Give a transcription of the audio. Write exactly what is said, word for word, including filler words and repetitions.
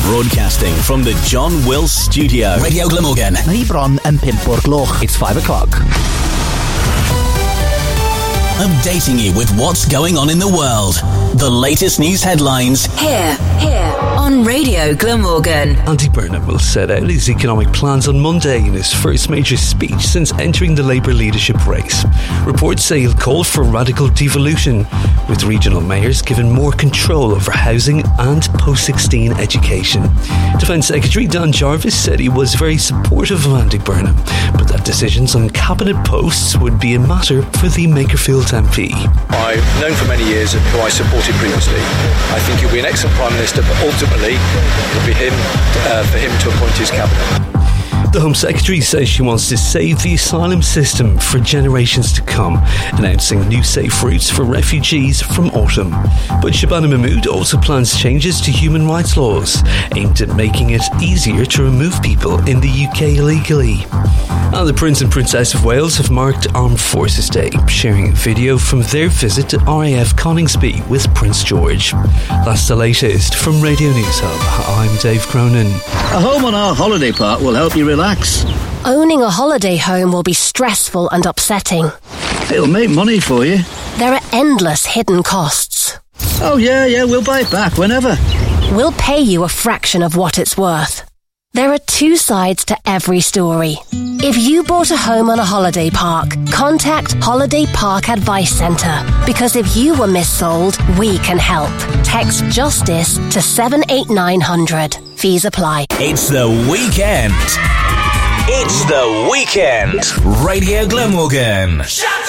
Broadcasting from the John Wills Studio. Radio Glamorgan. Ni bron yn pump o'r gloch. It's five o'clock. Updating you with what's going on in the world. The latest news headlines. Here, here on Radio Glamorgan. Andy Burnham will set out his economic plans on Monday in his first major speech since entering the Labour leadership race. Reports say he'll call for radical devolution, with regional mayors given more control over housing and post sixteen education. Defence Secretary Dan Jarvis said he was very supportive of Andy Burnham, but that decisions on cabinet posts would be a matter for the Makerfield M P. I've known for many years who I supported previously. I think he'll be an excellent Prime Minister, but ultimately it'll be him uh, for him to appoint his cabinet. The Home Secretary says she wants to save the asylum system for generations to come, announcing new safe routes for refugees from autumn. But Shabana Mahmood also plans changes to human rights laws, aimed at making it easier to remove people in the U K illegally. And the Prince and Princess of Wales have marked Armed Forces Day, sharing a video from their visit to R A F Coningsby with Prince George. That's the latest from Radio News Hub. I'm Dave Cronin. A home on our holiday park will help you relax. Owning a holiday home will be stressful and upsetting. It'll make money for you. There are endless hidden costs. Oh yeah, yeah, we'll buy it back whenever. We'll pay you a fraction of what it's worth. There are two sides to every story. If you bought a home on a holiday park, contact Holiday Park Advice Centre, because if you were missold, we can help. Text JUSTICE to seven eight nine hundred. Fees apply. It's the weekend. It's the weekend. Radio Glamorgan.